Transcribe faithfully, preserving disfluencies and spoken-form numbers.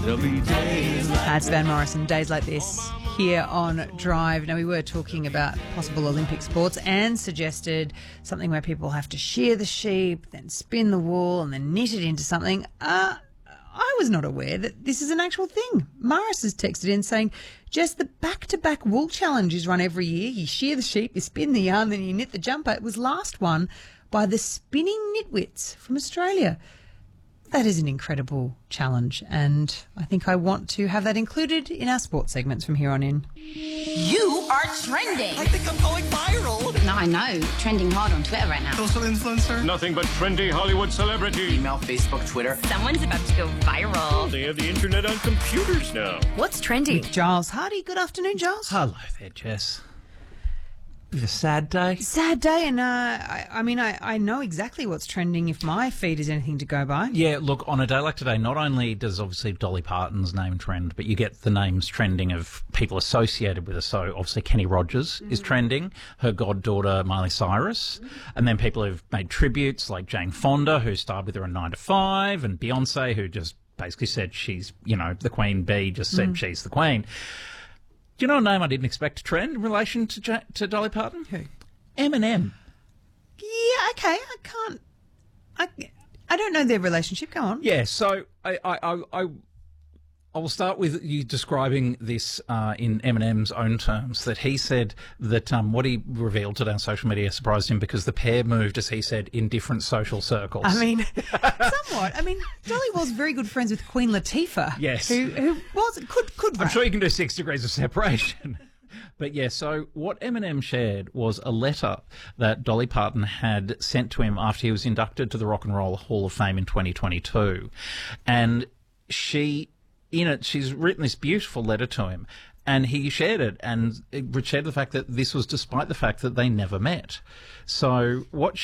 There'll be days like That's Van Morrison, Days Like This, here on Drive. Now, we were talking about possible Olympic sports and suggested something where people have to shear the sheep, then spin the wool and then knit it into something. Uh, I was not aware that this is an actual thing. Morris has texted in saying, Jess, the back-to-back wool challenge is run every year. You shear the sheep, you spin the yarn, then you knit the jumper. It was last won by the Spinning Knitwits from Australia. That is an incredible challenge, and I think I want to have that included in our sports segments from here on in. You are trending. I think I'm going viral. No, I know. Trending hard on Twitter right now. Social influencer. nothing but trendy Hollywood celebrity. Email, Facebook, Twitter. Someone's about to go viral. They have the internet on computers now. What's trending? Giles Hardy, good afternoon, Giles. Hello there, Jess. Bit of a sad day. Sad day, and uh, I, I mean, I, I know exactly what's trending if my feed is anything to go by. Yeah, look, on a day like today, not only does obviously Dolly Parton's name trend, but you get the names trending of people associated with her. So obviously Kenny Rogers mm. is trending, her goddaughter Miley Cyrus, mm. and then people who've made tributes like Jane Fonda, who starred with her in nine to five, and Beyonce, who just basically said she's, you know, the Queen Bee, just said mm. she's the Queen. Do you know a name I didn't expect to trend in relation to J- to Dolly Parton? Who? Eminem. Yeah, okay. I can't. I, I don't know their relationship. Go on. Yeah, so I I I, I, I will start with you describing this uh, in Eminem's own terms. That he said that um, what he revealed today on social media surprised him because the pair moved, as he said, in different social circles. I mean, somewhat. I mean, Dolly was very good friends with Queen Latifah. Yes. Who, who was could could. I'm rap. sure you can do six degrees of separation. But yeah, so what Eminem shared was a letter that Dolly Parton had sent to him after he was inducted to the Rock and Roll Hall of Fame in twenty twenty-two. And she, in it, she's written this beautiful letter to him, and he shared it, and it shared the fact that this was despite the fact that they never met. So what